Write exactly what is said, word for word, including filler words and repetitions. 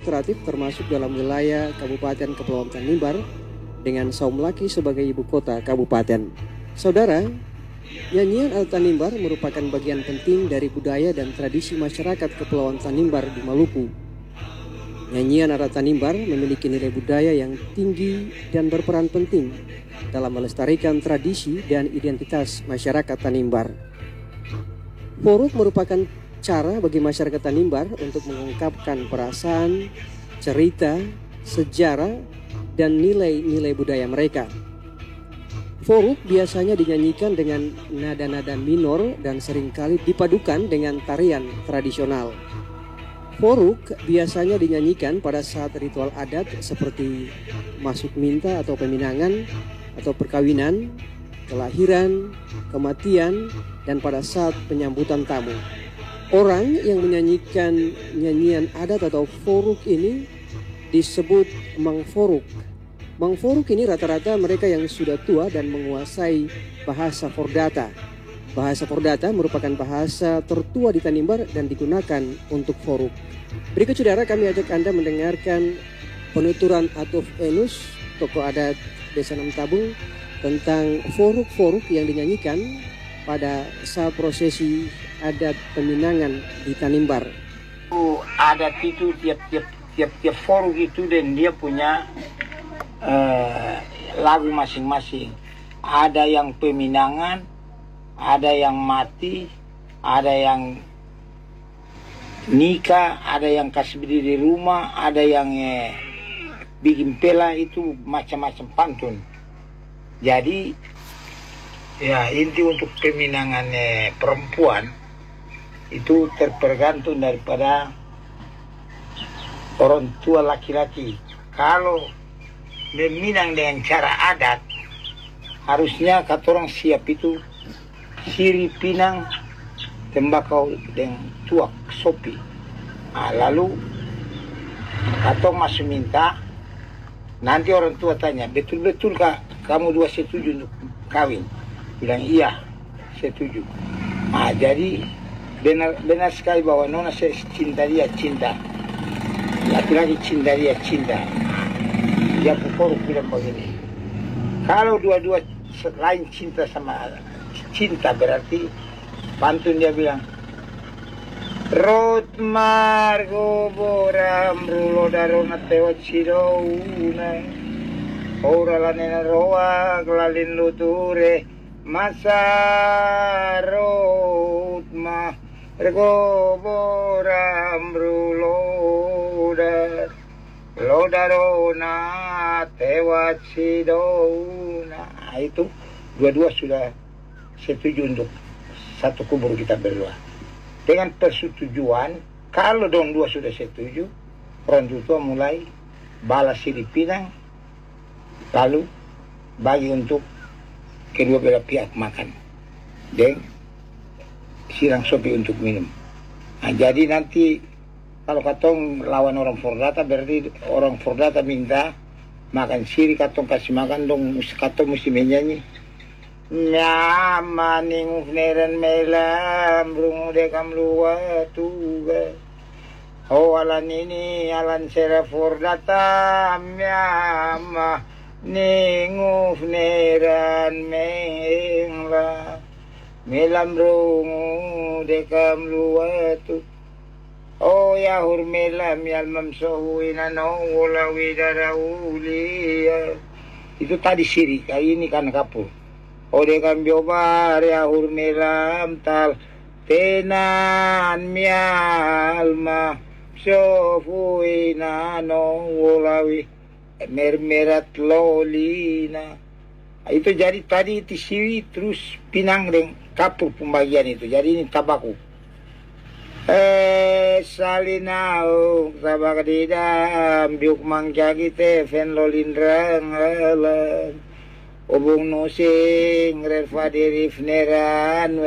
administratif termasuk dalam wilayah Kabupaten Kepulauan Tanimbar dengan Saumlaki sebagai ibu kota kabupaten. Saudara, nyanyian adat Tanimbar merupakan bagian penting dari budaya dan tradisi masyarakat Kepulauan Tanimbar di Maluku. Nyanyian adat Tanimbar memiliki nilai budaya yang tinggi dan berperan penting dalam melestarikan tradisi dan identitas masyarakat Tanimbar. Foruk merupakan cara bagi masyarakat Tanimbar untuk mengungkapkan perasaan, cerita, sejarah, dan nilai-nilai budaya mereka. Foruk biasanya dinyanyikan dengan nada-nada minor dan seringkali dipadukan dengan tarian tradisional. Foruk biasanya dinyanyikan pada saat ritual adat seperti masuk minta atau peminangan atau perkawinan, kelahiran, kematian, dan pada saat penyambutan tamu. Orang yang menyanyikan nyanyian adat atau foruk ini disebut mangforuk. Mangforuk ini rata-rata mereka yang sudah tua dan menguasai bahasa Fordata. Bahasa Fordata merupakan bahasa tertua di Tanimbar dan digunakan untuk foruk. Berikut saudara, kami ajak Anda mendengarkan penuturan Atuf Enus, tokoh adat Desa Enam Tabung, tentang foruk-foruk yang dinyanyikan pada saat prosesi adat peminangan di Tanimbar. Adat itu tiap-tiap tiap-tiap foruk itu dan dia punya Uh, lagu masing-masing. Ada yang peminangan, ada yang mati, ada yang nikah, ada yang kasih berdiri di rumah, ada yang eh, bikin pela, itu macam-macam pantun. Jadi ya inti untuk peminangan eh, perempuan itu tergantung daripada orang tua laki-laki. Kalau meminang dengan cara adat, harusnya kata orang siap itu siri pinang, tembakau dengan tuak sopi. Nah, lalu kata masuk minta, nanti orang tua tanya, betul-betul kak kamu dua setuju untuk kawin? Bilang iya, setuju. Nah, jadi benar, benar sekali bahwa nona cinta dia cinta, laki-laki cinta dia cinta. Dia foruk bilang begini, kalau dua-dua lain cinta sama cinta, berarti pantun dia bilang, Rot margo boram rulo darona tewa cidauna ora la nena roa glalin luture masa rot ma rgo boram rulo dar Lodarona tewa cidona. Itu dua-dua sudah setuju untuk satu kubur kita berdua. Dengan persetujuan, kalau dong dua sudah setuju, orang tua mulai balas siri pinang, lalu bagi untuk kedua belah pihak makan, dan sirang sopi untuk minum. Nah, jadi nanti kalau katong lawan orang Fordata, berarti orang Fordata minta makan siri, katong kasih makan dong, katong mesti menyanyi. Nyamaning ufneran melam rungu dekam luwa tuga. Oh alan ini alan sera Fordata nyama ning ufneran mengla melam rungu dekam luwa tuga. Oh ya hurmelam yalmam sohuina no wala widarahulia. Itu tadi siri, kali ini kan kapur. Oh dekam biobar ya hurmelam tal tenan mialma sohuina no wala wi mermerat lolina. Itu jadi tadi itu siri terus pinang dengan kapur pembagian itu. Jadi ini tabaku. Eh salinau sabak didam biuk mangjagi te fen lolindrang alam obong nosing rerfa dirif neran